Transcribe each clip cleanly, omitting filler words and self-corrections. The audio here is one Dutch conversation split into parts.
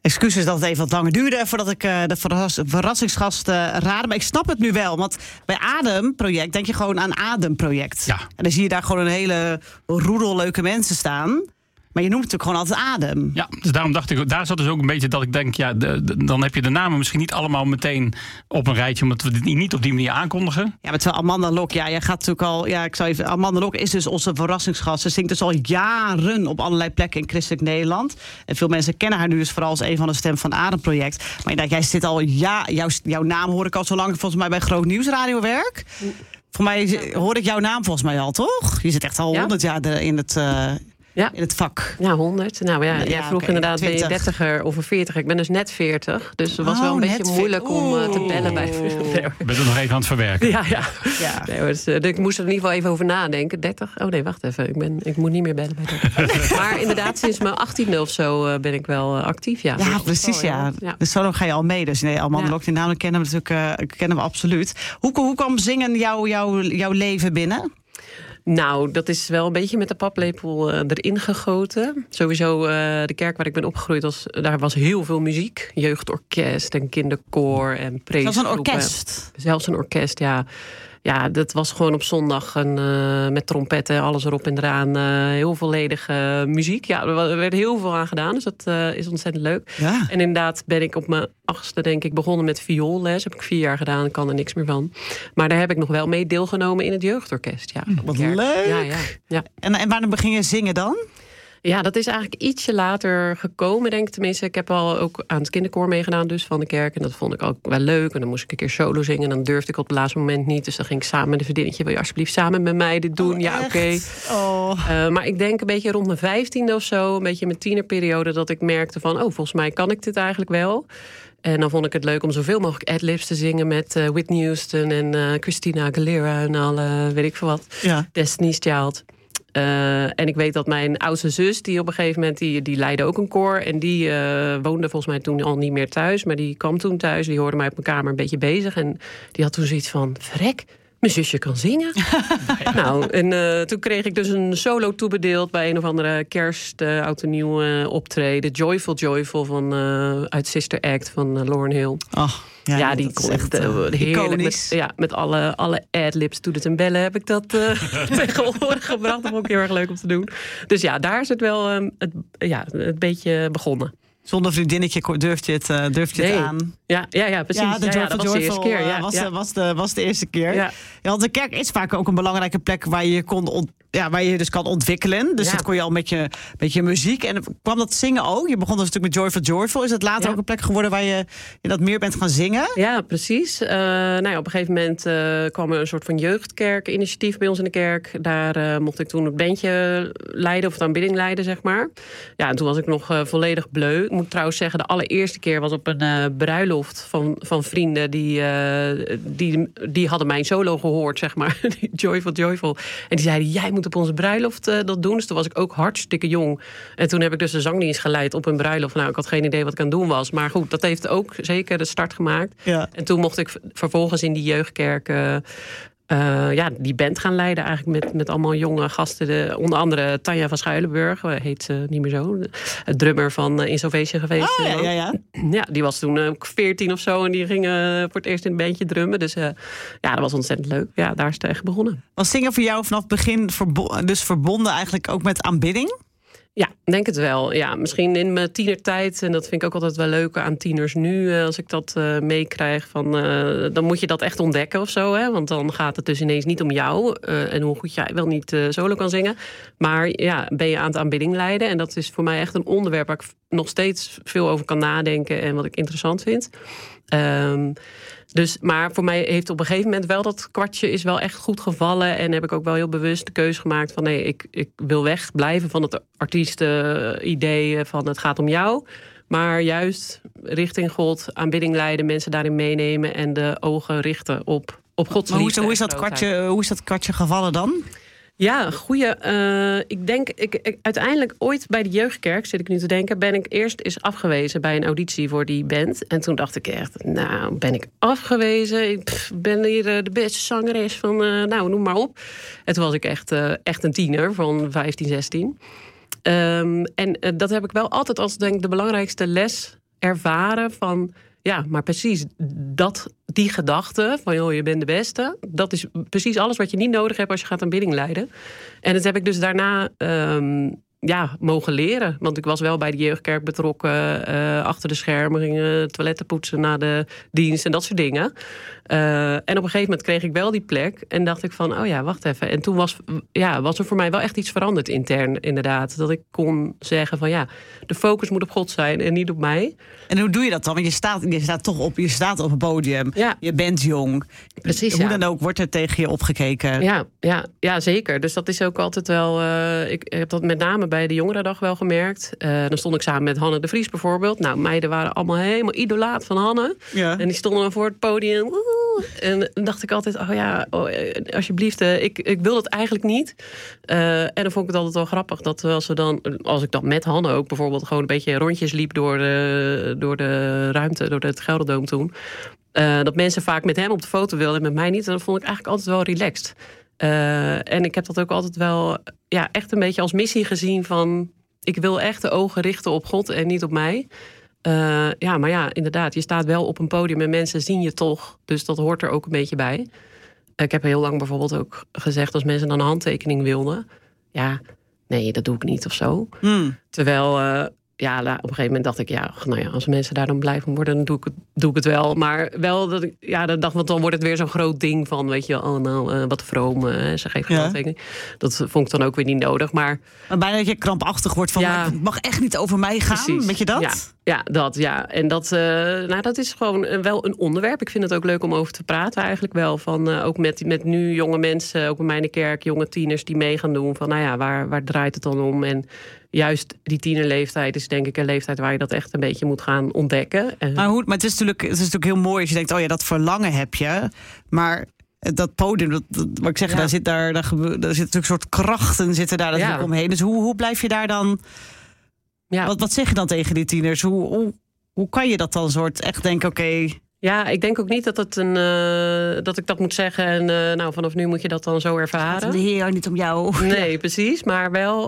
Excuses dat het even wat langer duurde voordat ik de verrassingsgast raadde. Maar ik snap het nu wel. Want bij Adem-project denk je gewoon aan Adem-project. Ja. En dan zie je daar gewoon een hele roedel leuke mensen staan. Maar je noemt het natuurlijk gewoon altijd Adem. Ja, dus daarom dacht ik, daar zat dus ook een beetje dat ik denk, dan heb je de namen misschien niet allemaal meteen op een rijtje, omdat we dit niet op die manier aankondigen. Ja, maar terwijl Amanda Lok, jij gaat natuurlijk al. Ja, ik zou even. Amanda Lok is dus onze verrassingsgast. Ze zingt dus al jaren op allerlei plekken in christelijk Nederland. En veel mensen kennen haar nu dus vooral als een van de stem van Adem-project. Maar inderdaad, jij zit al. Ja, jouw naam hoor ik al zo lang volgens mij bij Groot Nieuwsradio werk. Voor mij hoor ik jouw naam volgens mij al, toch? Je zit echt al 100 jaar in het. In het vak. Ja, 100. Nou ja, jij vroeg inderdaad, 20. ben je 30er of een 40er? Ik ben dus net 40. Dus het was wel een beetje moeilijk om te bellen bij... Ik ben er nog even aan het verwerken. Ja. Nee, dus, ik moest er in ieder geval even over nadenken. 30? Oh nee, wacht even. Ik moet niet meer bellen bij 30. Maar inderdaad, sinds mijn 18e of zo ben ik wel actief. Ja, precies. Ja. Dus zo lang ga je al mee. Dus nee, Amanda Lok, die namen kennen we natuurlijk kennen we absoluut. Hoe kwam zingen jouw leven binnen? Nou, dat is wel een beetje met de paplepel erin gegoten. Sowieso de kerk waar ik ben opgegroeid, daar was heel veel muziek. Jeugdorkest en kinderkoor en preesgroepen. Zelfs een orkest? Zelfs een orkest, ja. Ja, dat was gewoon op zondag met trompetten, alles erop en eraan. Heel volledige muziek. Ja, er werd heel veel aan gedaan, dus dat is ontzettend leuk. Ja. En inderdaad ben ik op mijn 8e, denk ik, begonnen met vioolles. Heb ik 4 jaar gedaan, ik kan er niks meer van. Maar daar heb ik nog wel mee deelgenomen in het jeugdorkest. Ja, wat leuk! Ja. En wanneer begin je zingen dan? Ja, dat is eigenlijk ietsje later gekomen, denk ik. Tenminste, ik heb al ook aan het kinderkoor meegedaan dus van de kerk. En dat vond ik ook wel leuk. En dan moest ik een keer solo zingen. En dan durfde ik op het laatste moment niet. Dus dan ging ik samen met een vriendinnetje. Wil je alsjeblieft samen met mij dit doen? Ja, oké. Maar ik denk een beetje rond mijn 15e of zo, een beetje mijn tienerperiode, dat ik merkte van, volgens mij kan ik dit eigenlijk wel. En dan vond ik het leuk om zoveel mogelijk ad-libs te zingen met Whitney Houston en Christina Aguilera en alle, weet ik veel wat. Ja. Destiny's Child. En ik weet dat mijn oudste zus, die op een gegeven moment, die leidde ook een koor. En die woonde volgens mij toen al niet meer thuis. Maar die kwam toen thuis. Die hoorde mij op mijn kamer een beetje bezig. En die had toen zoiets van, verrek, mijn zusje kan zingen. Nou, en toen kreeg ik dus een solo toebedeeld bij een of andere kerst, oud en nieuw optreden. Joyful van uit Sister Act van Lauryn Hill. Ja, die kon echt heerlijk met alle ad-libs, toeters en bellen heb ik dat tegenwoordig gebracht. Dat vond ik heel erg leuk om te doen. Dus ja, daar is het wel het beetje begonnen. Zonder vriendinnetje durft je het aan? Ja, precies. Ja, dat was de eerste keer. Was de eerste keer. Ja. Ja, want de kerk is vaak ook een belangrijke plek waar je dus kan ontwikkelen. Dus dat kon je al met je muziek. En kwam dat zingen ook? Je begon dus natuurlijk met Joyful. Is het later ook een plek geworden waar je dat meer bent gaan zingen? Ja, precies. Op een gegeven moment kwam er een soort van jeugdkerk-initiatief bij ons in de kerk. Daar mocht ik toen het bandje leiden, of de aanbidding leiden, zeg maar. Ja, en toen was ik nog volledig bleu. Ik moet trouwens zeggen, de allereerste keer was op een bruiloft van vrienden. Die hadden mijn solo gehoord, zeg maar. Joyful. En die zeiden, jij moet op onze bruiloft dat doen. Dus toen was ik ook hartstikke jong. En toen heb ik dus de zangdienst geleid op een bruiloft. Nou, ik had geen idee wat ik aan het doen was. Maar goed, dat heeft ook zeker de start gemaakt. Ja. En toen mocht ik vervolgens in die jeugdkerk die band gaan leiden. Eigenlijk met allemaal jonge gasten. Onder andere Tanja van Schuilenburg, heet ze niet meer zo. Het drummer van In Salvation geweest. Ja, die was toen 14 of zo. En die ging voor het eerst in een bandje drummen. Dus dat was ontzettend leuk. Ja, daar is het echt begonnen. Was zingen voor jou vanaf het begin verbonden eigenlijk ook met aanbidding? Ja, denk het wel. Ja, misschien in mijn tienertijd, en dat vind ik ook altijd wel leuk aan tieners nu, als ik dat meekrijg, dan moet je dat echt ontdekken of zo. Hè? Want dan gaat het dus ineens niet om jou en hoe goed jij wel niet solo kan zingen. Maar ja, ben je aan het aanbidding leiden. En dat is voor mij echt een onderwerp waar ik nog steeds veel over kan nadenken en wat ik interessant vind. Maar voor mij heeft op een gegeven moment wel dat kwartje is wel echt goed gevallen. En heb ik ook wel heel bewust de keuze gemaakt van nee, ik wil wegblijven van het artiesten-idee van het gaat om jou. Maar juist richting God, aanbidding leiden, mensen daarin meenemen en de ogen richten op Gods liefde. Hoe is dat kwartje gevallen dan? Ja, goeie. Ik denk, uiteindelijk ooit bij de jeugdkerk, zit ik nu te denken, ben ik eerst eens afgewezen bij een auditie voor die band. En toen dacht ik echt, ben ik afgewezen? Ik ben hier de beste zangeres van, noem maar op. En toen was ik echt een tiener van 15, 16. En dat heb ik wel altijd als, denk ik, de belangrijkste les ervaren van... Ja, maar precies die gedachte van joh, je bent de beste. Dat is precies alles wat je niet nodig hebt als je gaat aanbidding leiden. En dat heb ik dus daarna mogen leren. Want ik was wel bij de jeugdkerk betrokken. Achter de schermen gingen toiletten poetsen na de dienst en dat soort dingen. En op een gegeven moment kreeg ik wel die plek. En dacht ik van, oh ja, wacht even. En toen was er voor mij wel echt iets veranderd intern, inderdaad. Dat ik kon zeggen van de focus moet op God zijn en niet op mij. En hoe doe je dat dan? Want je staat op een podium. Ja. Je bent jong. Precies, Hoe dan ook wordt er tegen je opgekeken. Ja, zeker. Dus dat is ook altijd wel... ik heb dat met name bij de Jongerendag wel gemerkt. Dan stond ik samen met Hanne de Vries bijvoorbeeld. Nou, meiden waren allemaal helemaal idolaat van Hanne. Ja. En die stonden dan voor het podium. Woehoe. En dan dacht ik altijd, alsjeblieft, ik wil dat eigenlijk niet. En dan vond ik het altijd wel grappig dat als ik dan met Hanne ook bijvoorbeeld gewoon een beetje rondjes liep door de ruimte, door het Gelderdoom toen. Dat mensen vaak met hem op de foto wilden en met mij niet. En dat vond ik eigenlijk altijd wel relaxed. En ik heb dat ook altijd wel echt een beetje als missie gezien van... ik wil echt de ogen richten op God en niet op mij. Maar inderdaad, je staat wel op een podium en mensen zien je toch. Dus dat hoort er ook een beetje bij. Ik heb heel lang bijvoorbeeld ook gezegd... als mensen dan een handtekening wilden... nee, dat doe ik niet of zo. Terwijl... op een gegeven moment dacht ik, als mensen daar dan blij van worden, dan doe ik het wel. Maar wel dat ik, dan dacht, want dan wordt het weer zo'n groot ding van, weet je, wat vroom, ze geeft geen handtekening. Dat vond ik dan ook weer niet nodig. Maar bijna dat je krampachtig wordt van, het mag echt niet over mij gaan, precies. Weet je dat? Ja. En dat is gewoon wel een onderwerp. Ik vind het ook leuk om over te praten eigenlijk wel. Van, ook met nu jonge mensen, ook bij mij in de kerk, jonge tieners die mee gaan doen. Van, waar draait het dan om? En juist die tienerleeftijd is denk ik een leeftijd waar je dat echt een beetje moet gaan ontdekken. Maar het is natuurlijk heel mooi als je denkt, dat verlangen heb je. Maar dat podium, wat ik zeg, daar zit natuurlijk een soort krachten zitten daar natuurlijk omheen. Dus hoe blijf je daar dan... Ja. Wat zeg je dan tegen die tieners? Hoe kan je dat dan soort echt denken, oké... Ja, ik denk ook niet dat ik dat moet zeggen. En vanaf nu moet je dat dan zo ervaren. De Heer, niet om jou. Nee, precies. Maar wel...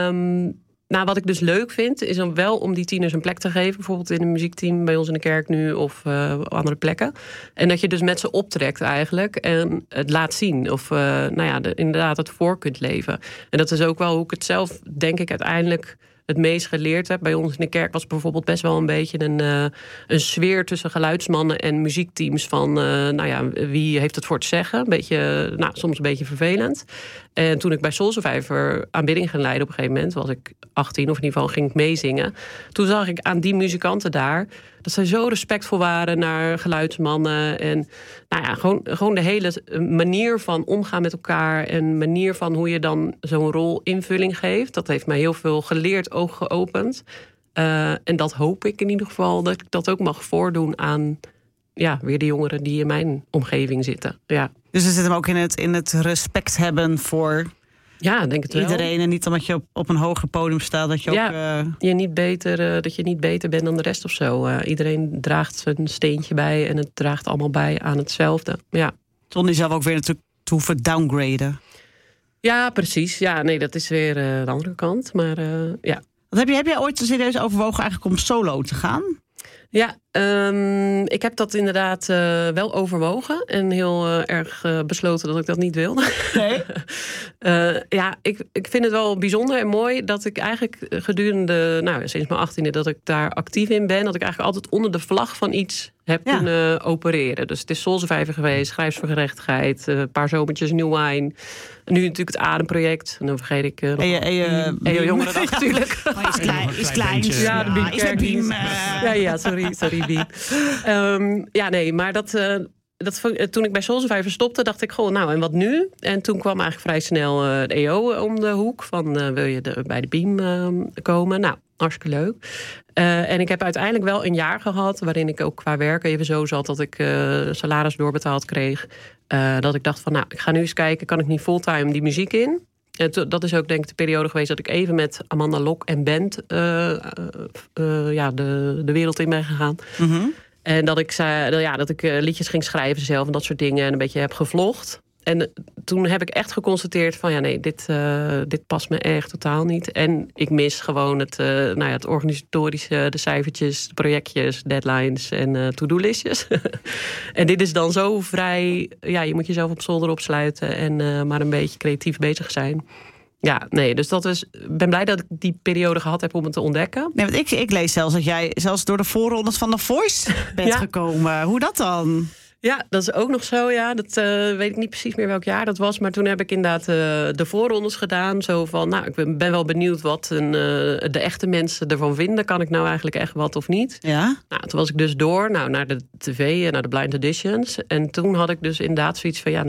wat ik dus leuk vind, is om die tieners een plek te geven. Bijvoorbeeld in een muziekteam bij ons in de kerk nu of op andere plekken. En dat je dus met ze optrekt eigenlijk en het laat zien. Of inderdaad het voor kunt leven. En dat is ook wel hoe ik het zelf, denk ik, uiteindelijk het meest geleerd heb. Bij ons in de kerk was bijvoorbeeld best wel een beetje een sfeer tussen geluidsmannen en muziekteams van, wie heeft het voor te zeggen? Een beetje, soms een beetje vervelend. En toen ik bij Soul Survivor aanbidding ging leiden op een gegeven moment, was ik 18 of in ieder geval ging ik meezingen. Toen zag ik aan die muzikanten daar dat zij zo respectvol waren naar geluidsmannen. En gewoon de hele manier van omgaan met elkaar en manier van hoe je dan zo'n rol invulling geeft. Dat heeft mij heel veel geleerd, ogen geopend. En dat hoop ik in ieder geval dat ik dat ook mag voordoen aan weer de jongeren die in mijn omgeving zitten. Ja. Dus er zit hem ook in het respect hebben voor denk het iedereen. wel. En niet omdat je op een hoger podium staat dat je ook... dat je niet beter bent dan de rest of zo. Iedereen draagt zijn steentje bij en het draagt allemaal bij aan hetzelfde. Ja. Zonder jezelf ook weer natuurlijk te hoeven downgraden. Ja, precies. Ja, nee, dat is weer de andere kant. Maar ja. Heb jij ooit serieus overwogen eigenlijk om solo te gaan? Ja, ik heb dat inderdaad wel overwogen. En heel erg besloten dat ik dat niet wilde. Nee? Ik vind het wel bijzonder en mooi dat ik eigenlijk gedurende, sinds mijn 18e dat ik daar actief in ben. Dat ik eigenlijk altijd onder de vlag van iets heb kunnen opereren. Dus het is Soul Survivor geweest, Schrijvers voor Gerechtigheid, een paar zomertjes New Wine. Nu natuurlijk het Ademproject. En dan vergeet ik EO Jongerendag natuurlijk. Is klein. Ja, de Beam. Sorry Beam. Maar toen ik bij Soul Survivor stopte, dacht ik, en wat nu? En toen kwam eigenlijk vrij snel de EO om de hoek. Van, wil je bij de Beam komen? Nou, hartstikke leuk. En ik heb uiteindelijk wel een jaar gehad waarin ik ook qua werk even zo zat dat ik salaris doorbetaald kreeg. Dat ik dacht van, ik ga nu eens kijken, kan ik niet fulltime die muziek in? En dat is ook denk ik de periode geweest dat ik even met Amanda Lok en band de wereld in ben gegaan. Mm-hmm. En dat ik liedjes ging schrijven zelf en dat soort dingen en een beetje heb gevlogd. En toen heb ik echt geconstateerd van dit past me echt totaal niet. En ik mis gewoon het organisatorische, de cijfertjes, de projectjes, deadlines en to-do-listjes. En dit is dan zo vrij, je moet jezelf op zolder opsluiten en maar een beetje creatief bezig zijn. Ja, nee, dus ik ben blij dat ik die periode gehad heb om het te ontdekken. Nee, want ik lees zelfs dat jij zelfs door de voorrondes van The Voice bent gekomen. Hoe dat dan? Ja, dat is ook nog zo, ja. Dat weet ik niet precies meer welk jaar dat was. Maar toen heb ik inderdaad de voorrondes gedaan. Zo van, ik ben wel benieuwd wat de echte mensen ervan vinden. Kan ik nou eigenlijk echt wat of niet? Ja? Nou, toen was ik dus door naar de tv en naar de blind auditions. En toen had ik dus inderdaad zoiets van,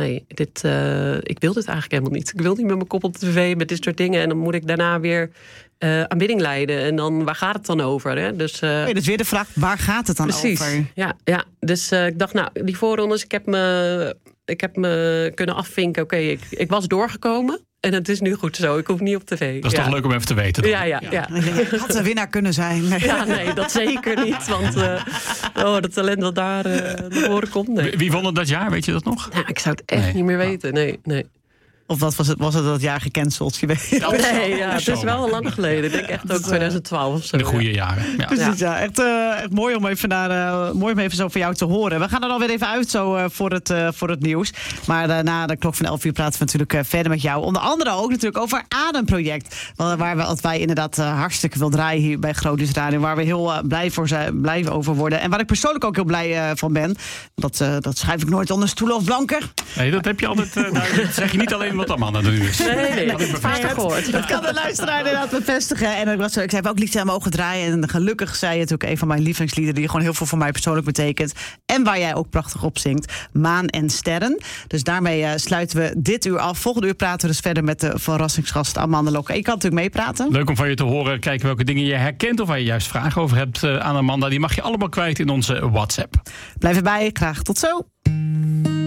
ik wil dit eigenlijk helemaal niet. Ik wil niet met mijn kop op de tv met dit soort dingen. En dan moet ik daarna weer aanbidding leiden. En dan, waar gaat het dan over? Hè? Dus weer de vraag, waar gaat het dan precies, over? Ja. Dus ik dacht, die voorrondes, ik heb me kunnen afvinken. Oké, ik was doorgekomen. En het is nu goed zo. Ik hoef niet op tv. Dat is toch leuk om even te weten. Dan. Ja. Je had een winnaar kunnen zijn. Ja, nee, dat zeker niet. Want dat talent dat daar naar voren komt. Nee. Wie won het dat jaar? Weet je dat nog? Ja, ik zou het echt niet meer weten. Nee. Of wat was het dat jaar gecanceld? Je weet. Nee, het is wel al lang geleden. Ik denk echt ook 2012 of zo. De goede jaren. Ja. Precies, ja. Echt mooi om even zo van jou te horen. We gaan er alweer even uit zo voor het nieuws. Maar na de klok van 11 uur praten we natuurlijk verder met jou. Onder andere ook natuurlijk over Ademproject. Waar wij inderdaad hartstikke wil draaien hier bij Groningen Radio. Waar we heel blij over worden. En waar ik persoonlijk ook heel blij van ben. Dat schrijf ik nooit onder stoelen of blanker. Nee, dat heb je altijd. Dat zeg je niet alleen wat Amanda nu is. Nee, dat heb ik vaker gehoord. Dat kan de luisteraar inderdaad bevestigen. En ik zei ook liedjes aan mogen draaien. En gelukkig zei je natuurlijk een van mijn lievelingsliederen die gewoon heel veel voor mij persoonlijk betekent. En waar jij ook prachtig op zingt. Maan en Sterren. Dus daarmee sluiten we dit uur af. Volgende uur praten we dus verder met de verrassingsgast Amanda Lokke. Je kan natuurlijk meepraten. Leuk om van je te horen. Kijken welke dingen je herkent of waar je juist vragen over hebt aan Amanda. Die mag je allemaal kwijt in onze WhatsApp. Blijf erbij. Graag tot zo.